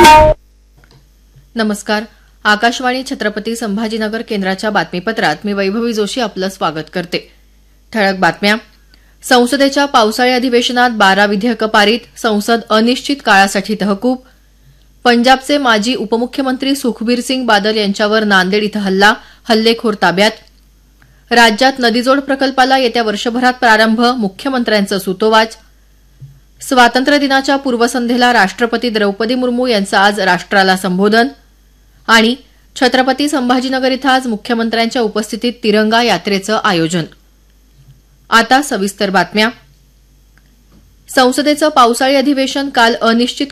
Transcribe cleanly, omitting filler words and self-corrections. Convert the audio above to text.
नमस्कार. आकाशवाणी छत्रपती संभाजीनगर केंद्राच्या बातमीपत्रात मी वैभवी जोशी आपलं स्वागत करते. ठळक बातम्या. संसदेच्या पावसाळी अधिवेशनात 12 विधेयकं पारित, संसद अनिश्चित काळासाठी तहकूब. पंजाबचे माजी उपमुख्यमंत्री सुखबीर सिंग बादल यांच्यावर नांदेड इथं हल्ला, हल्लेखोर ताब्यात. राज्यात नदीजोड प्रकल्पाला येत्या वर्षभरात प्रारंभ, मुख्यमंत्र्यांचं सूतोवाच. स्वातंत्र्यदिनाच्या पूर्वसंध्येला राष्ट्रपती द्रौपदी मुर्मू यांचं आज राष्ट्राला संबोधन. आणि छत्रपती संभाजीनगर इथं आज मुख्यमंत्र्यांच्या उपस्थितीत तिरंगा यात्रेचं आयोजन. आता सविस्तर बातम्या. संसदेचं पावसाळी अधिवेशन काल अनिश्चित